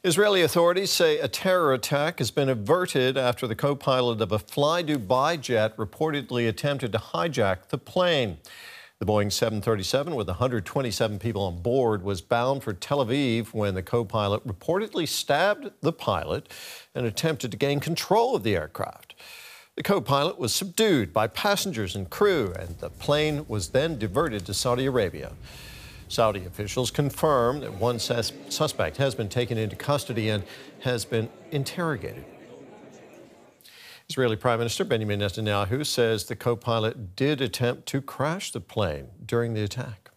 Israeli authorities say a terror attack has been averted after the co-pilot of a Fly Dubai jet reportedly attempted to hijack the plane. The Boeing 737 with 127 people on board was bound for Tel Aviv when the co-pilot reportedly stabbed the pilot and attempted to gain control of the aircraft. The co-pilot was subdued by passengers and crew, and the plane was then diverted to Saudi Arabia. Saudi officials confirm that one suspect has been taken into custody and has been interrogated. Israeli Prime Minister Benjamin Netanyahu says the co-pilot did attempt to crash the plane during the attack.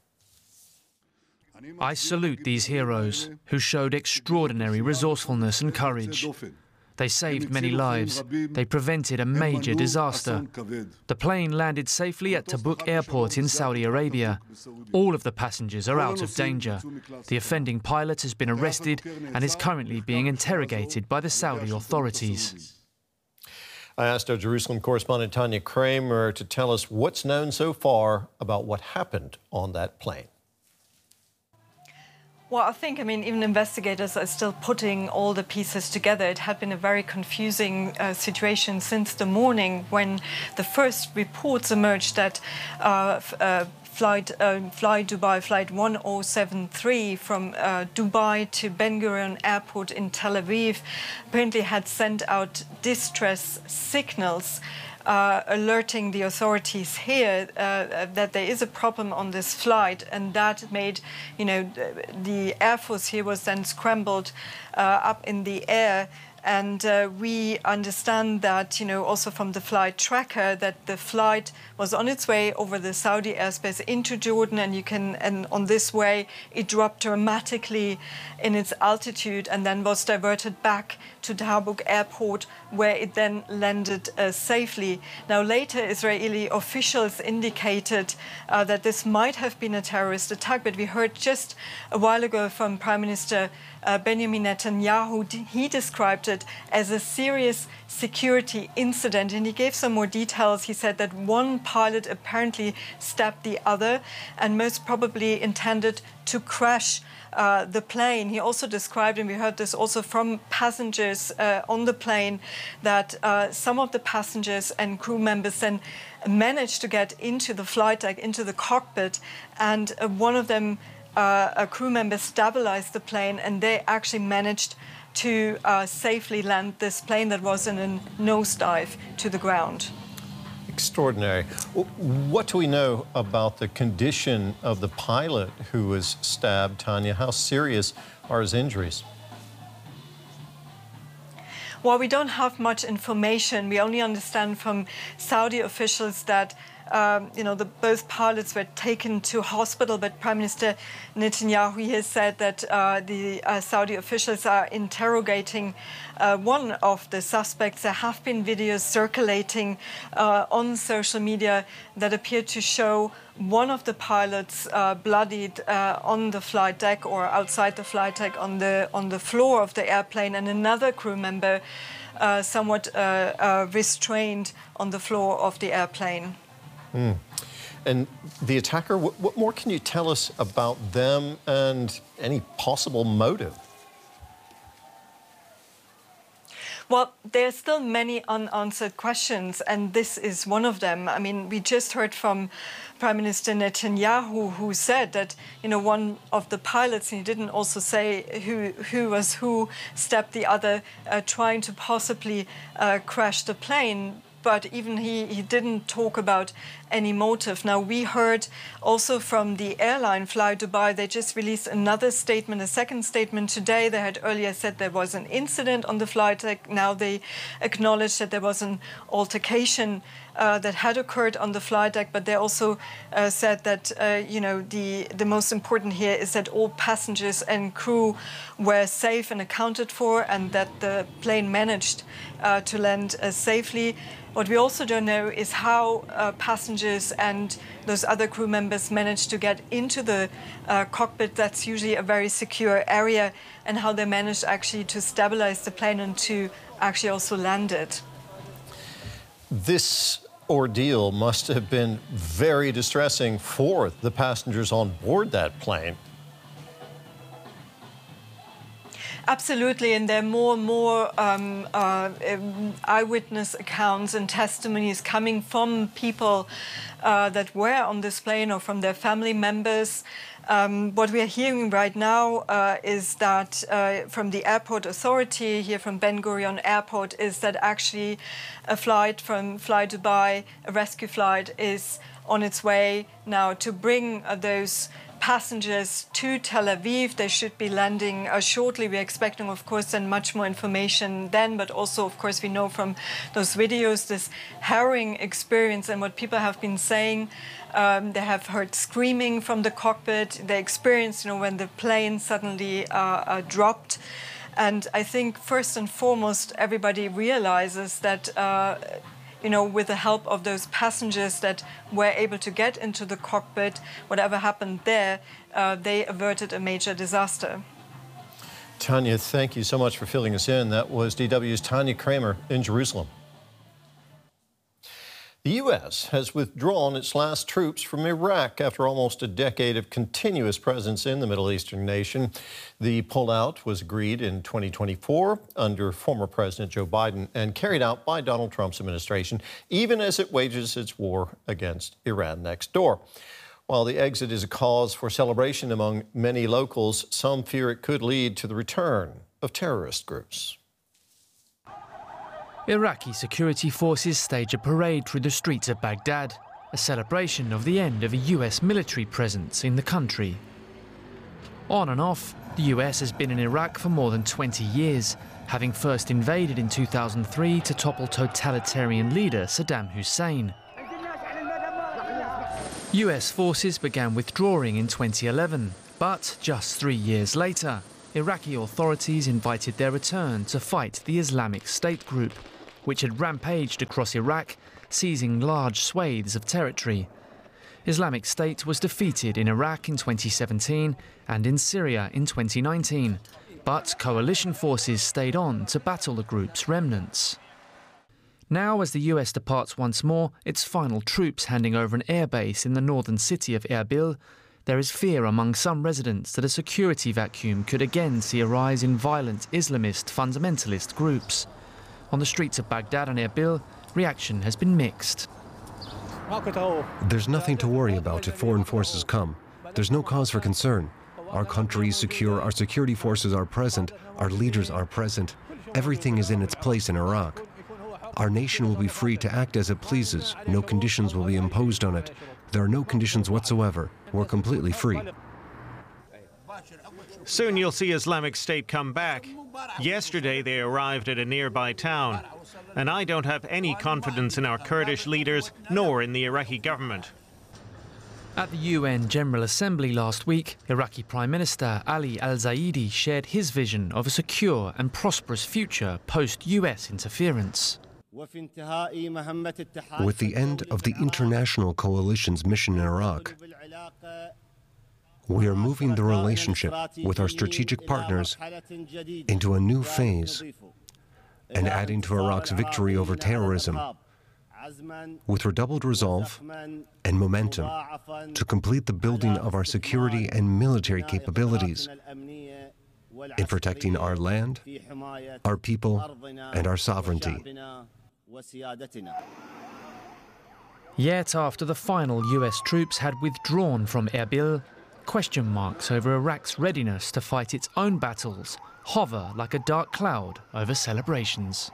I salute these heroes who showed extraordinary resourcefulness and courage. They saved many lives. They prevented a major disaster. The plane landed safely at Tabuk Airport in Saudi Arabia. All of the passengers are out of danger. The offending pilot has been arrested and is currently being interrogated by the Saudi authorities. I asked our Jerusalem correspondent Tanya Kramer to tell us what's known so far about what happened on that plane. Well, I think, even investigators are still putting all the pieces together. It had been a very confusing situation since the morning when the first reports emerged that Fly Dubai Flight 1073 from Dubai to Ben Gurion Airport in Tel Aviv apparently had sent out distress signals alerting the authorities here that there is a problem on this flight, and that made, the Air Force here was then scrambled up in the air. And we understand that, also from the flight tracker, that the flight was on its way over the Saudi airspace into Jordan, and on this way it dropped dramatically in its altitude and then was diverted back to Tabuk Airport, where it then landed safely. Now, later Israeli officials indicated that this might have been a terrorist attack, but we heard just a while ago from Prime Minister Benjamin Netanyahu. He described it as a serious security incident, and he gave some more details. He said that one pilot apparently stabbed the other and most probably intended to crash the plane. He also described, and we heard this also from passengers on the plane, that some of the passengers and crew members then managed to get into the flight deck, into the cockpit, and one of them, a crew member, stabilized the plane, and they actually managed to safely land this plane that was in a nosedive to the ground. Extraordinary. What do we know about the condition of the pilot who was stabbed, Tanya? How serious are his injuries? Well, we don't have much information. We only understand from Saudi officials that both pilots were taken to hospital, but Prime Minister Netanyahu has said that the Saudi officials are interrogating one of the suspects. There have been videos circulating on social media that appear to show one of the pilots bloodied on the flight deck or outside the flight deck on the floor of the airplane, and another crew member somewhat restrained on the floor of the airplane. And the attacker, what more can you tell us about them and any possible motive? Well, there's still many unanswered questions, and this is one of them. We just heard from Prime Minister Netanyahu, who said that, one of the pilots, and he didn't also say who stabbed the other, trying to possibly crash the plane. But even he didn't talk about any motive. Now, we heard also from the airline Fly Dubai. They just released another statement, a second statement today. They had earlier said there was an incident on the flight deck. Now they acknowledged that there was an altercation that had occurred on the flight deck, but they also said that the most important here is that all passengers and crew were safe and accounted for, and that the plane managed to land safely. What we also don't know is how passengers and those other crew members managed to get into the cockpit. That's usually a very secure area, and how they managed actually to stabilize the plane and to actually also land it. This ordeal must have been very distressing for the passengers on board that plane. Absolutely, and there are more and more eyewitness accounts and testimonies coming from people that were on this plane or from their family members. What we are hearing right now is that from the airport authority here from Ben Gurion Airport is that actually a flight from Fly Dubai, a rescue flight, is on its way now to bring those passengers to Tel Aviv. They should be landing shortly. We're expecting, of course, then much more information then, but also, of course, we know from those videos this harrowing experience and what people have been saying. They have heard screaming from the cockpit. They experienced, when the plane suddenly dropped. And I think first and foremost, everybody realizes that with the help of those passengers that were able to get into the cockpit, whatever happened there, they averted a major disaster. Tanya, thank you so much for filling us in. That was DW's Tanya Kramer in Jerusalem. The U.S. has withdrawn its last troops from Iraq after almost a decade of continuous presence in the Middle Eastern nation. The pullout was agreed in 2024 under former President Joe Biden and carried out by Donald Trump's administration, even as it wages its war against Iran next door. While the exit is a cause for celebration among many locals, some fear it could lead to the return of terrorist groups. Iraqi security forces stage a parade through the streets of Baghdad, a celebration of the end of a US military presence in the country. On and off, the US has been in Iraq for more than 20 years, having first invaded in 2003 to topple totalitarian leader Saddam Hussein. US forces began withdrawing in 2011, but just 3 years later, Iraqi authorities invited their return to fight the Islamic State group, which had rampaged across Iraq, seizing large swathes of territory. Islamic State was defeated in Iraq in 2017 and in Syria in 2019, but coalition forces stayed on to battle the group's remnants. Now, as the US departs once more, its final troops handing over an airbase in the northern city of Erbil, there is fear among some residents that a security vacuum could again see a rise in violent Islamist fundamentalist groups. On the streets of Baghdad and Erbil, reaction has been mixed. There's nothing to worry about if foreign forces come. There's no cause for concern. Our country is secure, our security forces are present, our leaders are present. Everything is in its place in Iraq. Our nation will be free to act as it pleases. No conditions will be imposed on it. There are no conditions whatsoever. We're completely free. Soon you'll see Islamic State come back. Yesterday they arrived at a nearby town. And I don't have any confidence in our Kurdish leaders, nor in the Iraqi government. At the UN General Assembly last week, Iraqi Prime Minister Ali al-Zaidi shared his vision of a secure and prosperous future post-US interference. With the end of the international coalition's mission in Iraq, we are moving the relationship with our strategic partners into a new phase and adding to Iraq's victory over terrorism with redoubled resolve and momentum to complete the building of our security and military capabilities in protecting our land, our people, and our sovereignty. Yet after the final US troops had withdrawn from Erbil, question marks over Iraq's readiness to fight its own battles hover like a dark cloud over celebrations.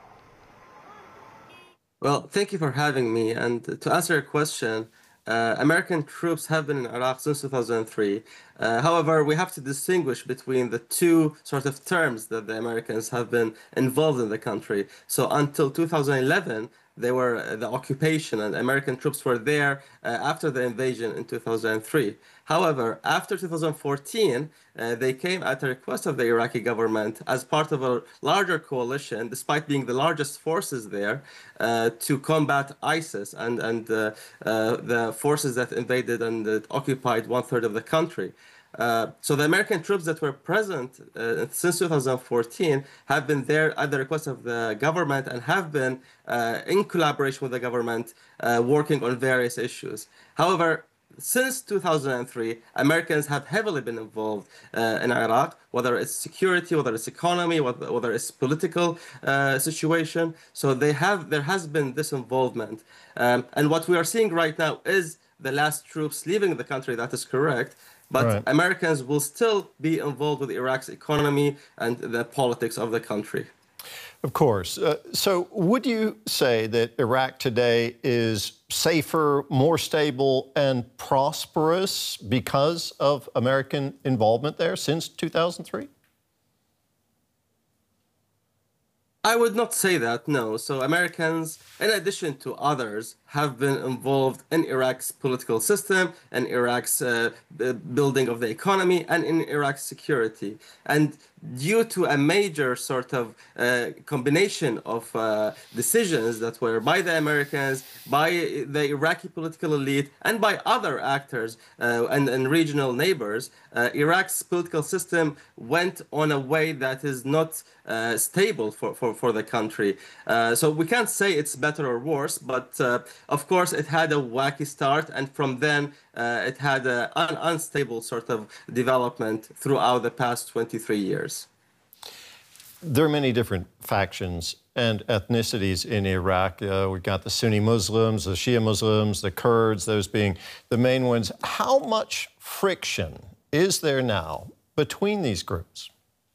Well, thank you for having me. And to answer your question, American troops have been in Iraq since 2003. However, we have to distinguish between the two sort of terms that the Americans have been involved in the country. So until 2011, they were the occupation, and American troops were there after the invasion in 2003. However, after 2014, they came at the request of the Iraqi government as part of a larger coalition, despite being the largest forces there, to combat ISIS and the forces that invaded and occupied 1/3 of the country. So the American troops that were present since 2014 have been there at the request of the government and have been in collaboration with the government working on various issues. However, since 2003, Americans have heavily been involved in Iraq, whether it's security, whether it's economy, whether it's political situation. So there has been this involvement. And what we are seeing right now is the last troops leaving the country. That is correct. But Right. Americans will still be involved with Iraq's economy and the politics of the country. Of course. So would you say that Iraq today is safer, more stable, and prosperous because of American involvement there since 2003? I would not say that, no. So Americans, in addition to others, have been involved in Iraq's political system, and Iraq's building of the economy, and in Iraq's security. And due to a major sort of combination of decisions that were by the Americans, by the Iraqi political elite, and by other actors and regional neighbors, Iraq's political system went on a way that is not stable for the country. So we can't say it's better or worse, but of course it had a wacky start, and from then it had an unstable sort of development throughout the past 23 years. There are many different factions and ethnicities in Iraq. We've got the Sunni Muslims, the Shia Muslims, the Kurds, those being the main ones. How much friction is there now between these groups?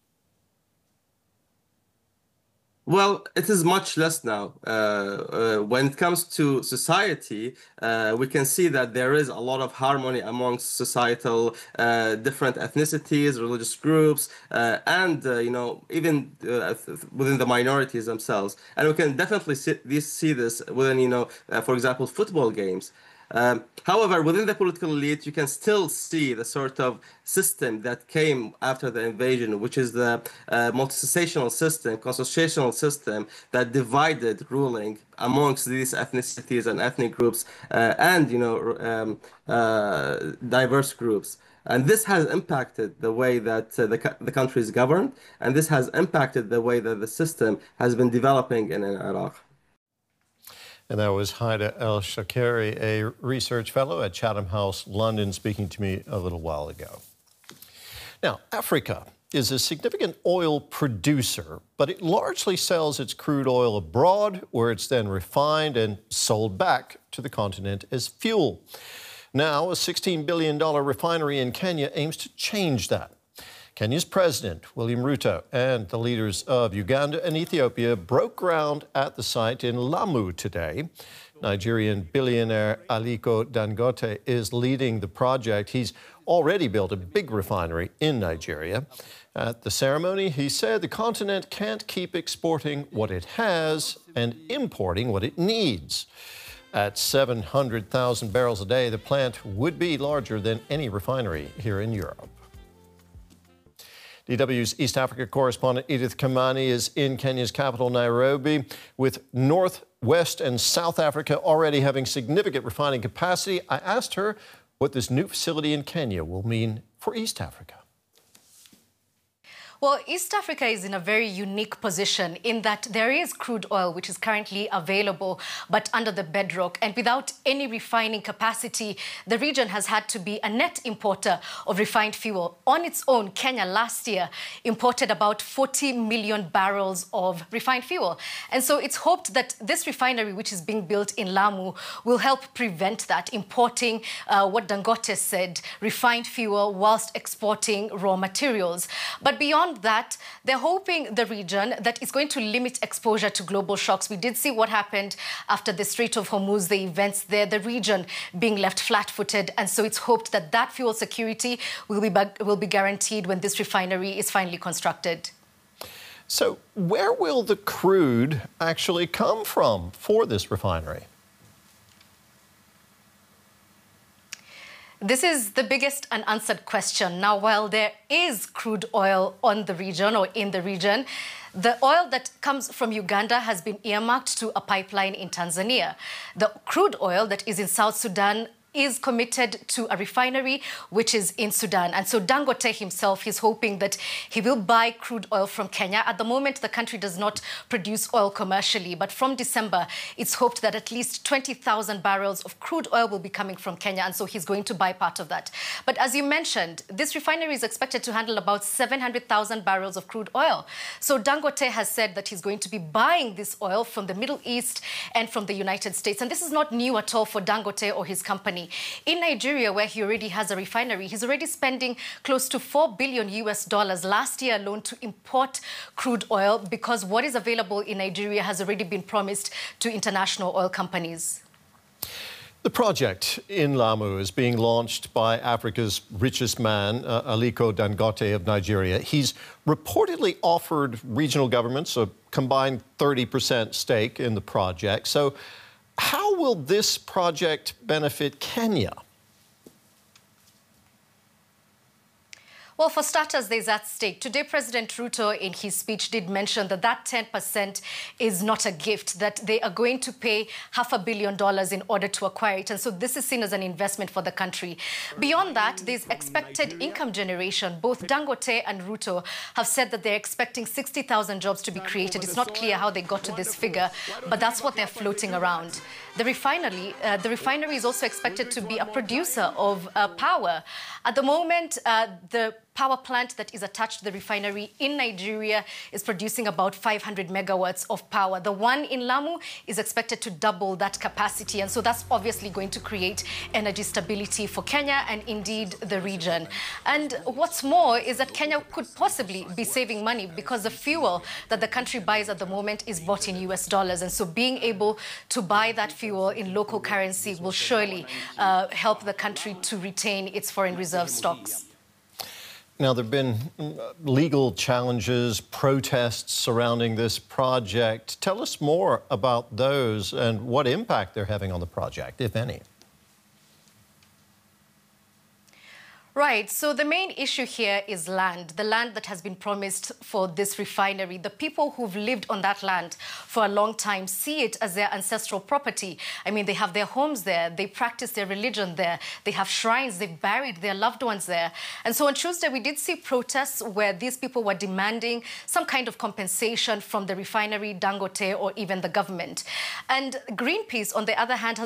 Well, it is much less now. When it comes to society, we can see that there is a lot of harmony amongst societal different ethnicities, religious groups, and even within the minorities themselves. And we can definitely see this within, for example, football games. However, within the political elite, you can still see the sort of system that came after the invasion, which is the multi-sensational system, constitutional system that divided ruling amongst these ethnicities and ethnic groups and diverse groups. And this has impacted the way that the country is governed, and this has impacted the way that the system has been developing in Iraq. And that was Haida El-Shakeri, a research fellow at Chatham House, London, speaking to me a little while ago. Now, Africa is a significant oil producer, but it largely sells its crude oil abroad, where it's then refined and sold back to the continent as fuel. Now, a $16 billion refinery in Kenya aims to change that. Kenya's President, William Ruto, and the leaders of Uganda and Ethiopia broke ground at the site in Lamu today. Nigerian billionaire Aliko Dangote is leading the project. He's already built a big refinery in Nigeria. At the ceremony, he said the continent can't keep exporting what it has and importing what it needs. At 700,000 barrels a day, the plant would be larger than any refinery here in Europe. DW's East Africa correspondent Edith Kimani is in Kenya's capital, Nairobi, with North, West, and South Africa already having significant refining capacity. I asked her what this new facility in Kenya will mean for East Africa. Well, East Africa is in a very unique position in that there is crude oil which is currently available, but under the bedrock. And without any refining capacity, the region has had to be a net importer of refined fuel. On its own, Kenya last year imported about 40 million barrels of refined fuel. And so it's hoped that this refinery, which is being built in Lamu, will help prevent that, importing what Dangote said, refined fuel, whilst exporting raw materials. But beyond that, they're hoping the region that is going to limit exposure to global shocks. We did see what happened after the Strait of Hormuz, the events there, the region being left flat-footed. And so it's hoped that that fuel security will be guaranteed when this refinery is finally constructed. So where will the crude actually come from for this refinery? This is the biggest unanswered question. Now, while there is crude oil on the region or in the region, the oil that comes from Uganda has been earmarked to a pipeline in Tanzania. The crude oil that is in South Sudan is committed to a refinery, which is in Sudan. And so Dangote himself is hoping that he will buy crude oil from Kenya. At the moment, the country does not produce oil commercially, but from December, it's hoped that at least 20,000 barrels of crude oil will be coming from Kenya, and so he's going to buy part of that. But as you mentioned, this refinery is expected to handle about 700,000 barrels of crude oil. So Dangote has said that he's going to be buying this oil from the Middle East and from the United States. And this is not new at all for Dangote or his company. In Nigeria, where he already has a refinery, he's already spending close to $4 billion last year alone to import crude oil, because what is available in Nigeria has already been promised to international oil companies. The project in Lamu is being launched by Africa's richest man, Aliko Dangote of Nigeria. He's reportedly offered regional governments a combined 30% stake in the project. So how will this project benefit Kenya? Well, for starters, there's at stake. Today, President Ruto, in his speech, did mention that that 10% is not a gift, that they are going to pay $500 million in order to acquire it. And so this is seen as an investment for the country. Beyond that, there's expected income generation. Both Dangote and Ruto have said that they're expecting 60,000 jobs to be created. It's not clear how they got to this figure, but that's what they're floating around. The refinery is also expected to be a producer of power. At the moment, the power plant that is attached to the refinery in Nigeria is producing about 500 megawatts of power. The one in Lamu is expected to double that capacity. And so that's obviously going to create energy stability for Kenya and indeed the region. And what's more is that Kenya could possibly be saving money, because the fuel that the country buys at the moment is bought in US dollars. And so being able to buy that fuel in local currency will surely help the country to retain its foreign reserve stocks. Now, there have been legal challenges, protests surrounding this project. Tell us more about those and what impact they're having on the project, if any. Right. So the main issue here is land, the land that has been promised for this refinery. The people who've lived on that land for a long time see it as their ancestral property. I mean, they have their homes there. They practice their religion there. They have shrines. They've buried their loved ones there. And so on Tuesday, we did see protests where these people were demanding some kind of compensation from the refinery, Dangote, or even the government. And Greenpeace, on the other hand, has